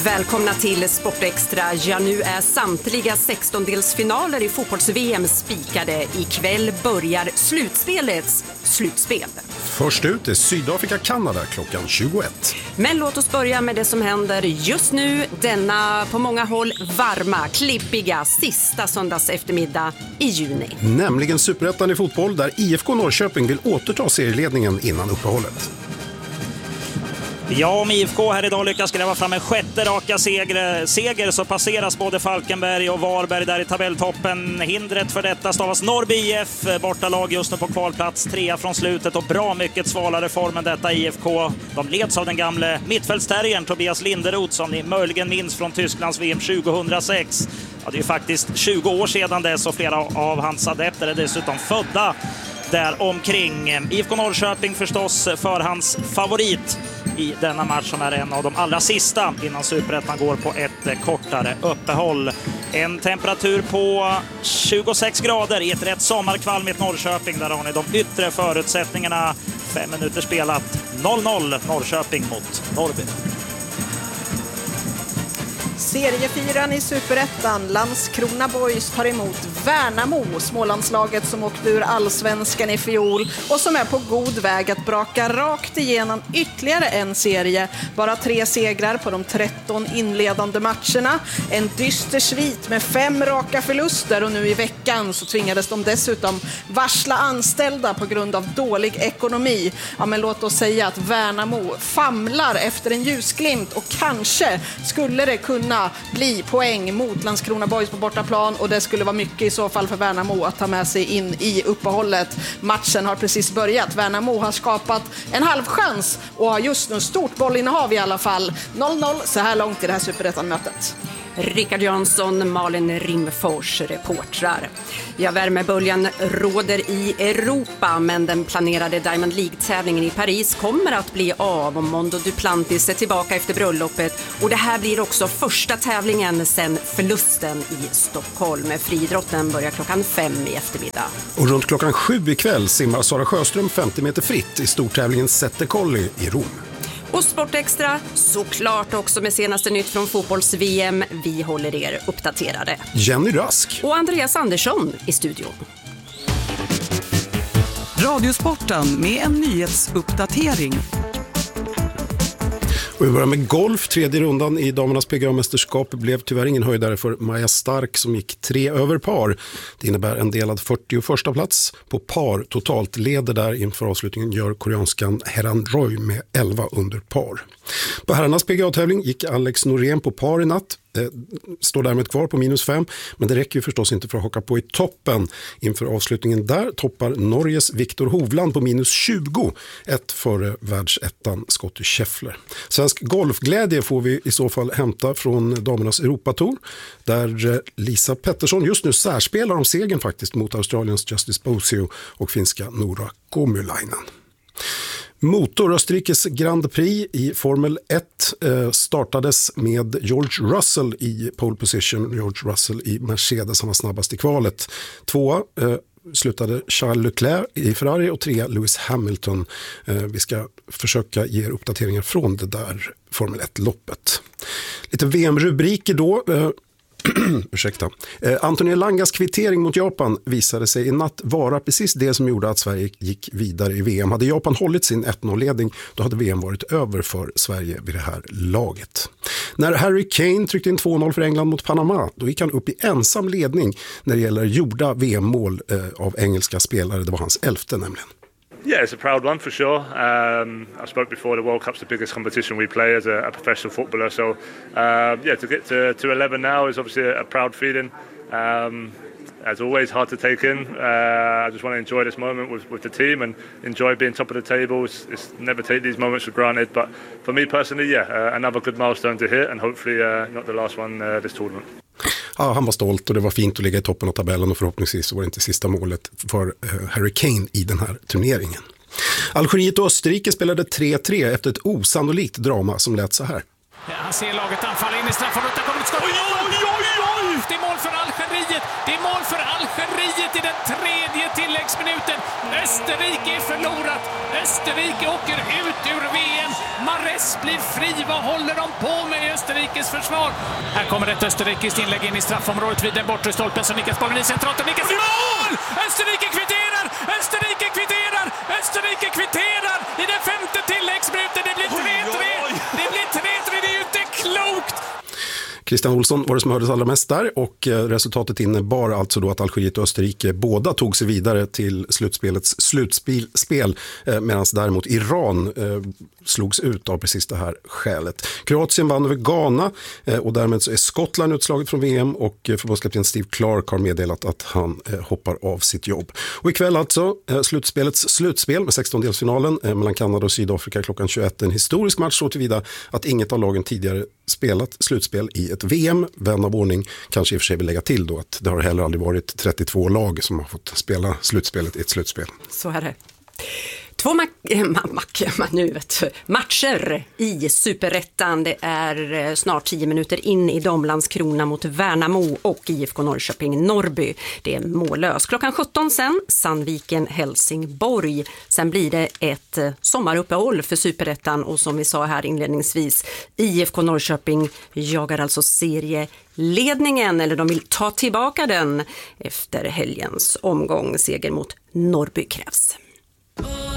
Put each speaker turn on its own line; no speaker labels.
Välkomna till Sportextra. Ja, nu är samtliga 16-delsfinaler i fotbolls-VM spikade. Ikväll börjar slutspelets slutspel.
Först ut är Sydafrika-Kanada klockan 21.
Men låt oss börja med det som händer just nu. Denna på många håll varma, klippiga sista söndags eftermiddag i juni.
Nämligen Superettan i fotboll där IFK Norrköping vill återta serieledningen innan uppehållet.
Ja, om IFK här idag lyckas gräva fram en sjätte raka seger så passeras både Falkenberg och Varberg där i tabelltoppen. Hindret för detta stavas Norrby IF, bortalag just nu på kvalplats, 3 från slutet och bra mycket svalare form än detta IFK. De leds av den gamle mittfältsterriern Tobias Linderoth som ni möjligen minns från Tysklands VM 2006. Ja, det är ju faktiskt 20 år sedan dess och flera av hans adepter är dessutom födda där omkring. IFK Norrköping förstås förhands favorit i denna match som är en av de allra sista innan Superettan går på ett kortare uppehåll. En temperatur på 26 grader i ett rätt sommarkvalmigt Norrköping. Där har ni de yttre förutsättningarna. 5 minuter spelat. 0-0 Norrköping mot Norrby.
Seriefyran i Superettan, Landskrona Boys tar emot Värnamo, Smålandslaget som åkte ur allsvenskan i fjol och som är på god väg att braka rakt igenom ytterligare en serie. Bara 3 segrar på de 13 inledande matcherna. En dyster svit med 5 raka förluster och nu i veckan så tvingades de dessutom varsla anställda på grund av dålig ekonomi. Ja, men låt oss säga att Värnamo famlar efter en ljusglimt och kanske skulle det kunna bli poäng mot Landskrona Boys på bortaplan och det skulle vara mycket i så fall för Värnamo att ta med sig in i uppehållet. Matchen har precis börjat. Värnamo har skapat en halvchans och har just nu stort bollinnehav i alla fall. 0-0 så här långt i det här Superettan-mötet.
Rickard Jansson, Malin Rimfors, reportrar. Ja, värmeböljan råder i Europa, men den planerade Diamond League-tävlingen i Paris kommer att bli av om Mondo Duplantis är tillbaka efter bröllopet. Och det här blir också första tävlingen sedan förlusten i Stockholm. Friidrotten börjar klockan 5 i eftermiddag.
Och runt klockan 7 ikväll simmar Sara Sjöström 50 meter fritt i stortävlingen Sette Colli i Rom.
Och Sportextra, såklart också med senaste nytt från fotbolls-VM. Vi håller er uppdaterade.
Jenny Rask
och Andreas Andersson i studion.
Radiosporten med en nyhetsuppdatering.
Och vi börjar med golf. 3:e rundan i damernas PGA-mästerskap blev tyvärr ingen höjdare för Maja Stark som gick 3 över par. Det innebär en delad 41:a plats på par. Totalt leder där inför avslutningen gör koreanskan Heran Roy med 11 under par. På herrarnas PGA-tävling gick Alex Norén på par i natt. Står därmed kvar på -5, men det räcker ju förstås inte för att haka på i toppen. Inför avslutningen där toppar Norges Viktor Hovland på -20, ett före världsettan Scottie Scheffler. Svensk golfglädje får vi i så fall hämta från damernas Europatour, där Lisa Pettersson just nu särspelar om segern faktiskt mot Australiens Justice Bosio och finska Nora Komulainen. Motor Österrikes Grand Prix i Formel 1 startades med George Russell i pole position. George Russell i Mercedes, han var snabbast i kvalet. 2 slutade Charles Leclerc i Ferrari och 3 Lewis Hamilton. Vi ska försöka ge uppdateringar från det där Formel 1-loppet. Lite VM-rubriker då. Ursäkta. Antonio Langas kvittering mot Japan visade sig i natt vara precis det som gjorde att Sverige gick vidare i VM. Hade Japan hållit sin 1-0-ledning, då hade VM varit över för Sverige vid det här laget. När Harry Kane tryckte in 2-0 för England mot Panama, då gick han upp i ensam ledning när det gäller gjorda VM-mål av engelska spelare. Det var hans 11:e nämligen.
Yeah, it's a proud one for sure. I spoke before, the World Cup's the biggest competition we play as a professional footballer. So, to get to 11 now is obviously a proud feeling. As always, hard to take in. I just want to enjoy this moment with the team and enjoy being top of the table. It's never take these moments for granted. But for me personally, another good milestone to hit and hopefully not the last one this tournament.
Ja, han var stolt och det var fint att ligga i toppen av tabellen och förhoppningsvis så var det inte sista målet för Harry Kane i den här turneringen. Algeriet och Österrike spelade 3-3 efter ett osannolikt drama som lät så här.
Man ser laget anfalla in i straffområdet. Där kommer ett skott. Oj! Det är mål för Algeriet. Det är mål för Algeriet i den 3:e tilläggsminuten. Österrike är förlorat. Österrike åker ut ur VM. Mahrez blir fri. Vad håller de på med i Österrikes försvar? Här kommer ett österrikiskt inlägg in i straffområdet vid den bortre stolpen som nickas bollen i centralt och nickas i mål! Österrike kvitterar! Österrike kvitterar! Österrike kvitterar i den 5:e tilläggsminuten. Det blir 3-3. Det blir 3-3. Det är ju inte klokt!
Christian Olsson var det som hördes allra mest där och resultatet innebar alltså då att Algeriet och Österrike båda tog sig vidare till slutspelets slutspel medan däremot Iran slogs ut av precis det här skälet. Kroatien vann över Ghana och därmed så är Skottland utslaget från VM och förbundskapten Steve Clark har meddelat att han hoppar av sitt jobb. Och ikväll alltså slutspelets slutspel med 16-delsfinalen mellan Kanada och Sydafrika klockan 21. En historisk match så tillvida att inget av lagen tidigare spelat slutspel i ett VM. Vän av ordning kanske i och för sig vill lägga till då att det har heller aldrig varit 32 lag som har fått spela slutspelet i ett slutspel.
Så är det. 2 matcher i Superettan. Det är snart 10 minuter in i Landskrona mot Värnamo och IFK Norrköping-Norrby. Det är mållös. Klockan 17 sen, Sandviken-Helsingborg. Sen blir det ett sommaruppehåll för Superettan och som vi sa här inledningsvis, IFK Norrköping jagar alltså serieledningen, eller de vill ta tillbaka den efter helgens omgång. Seger mot Norrby krävs.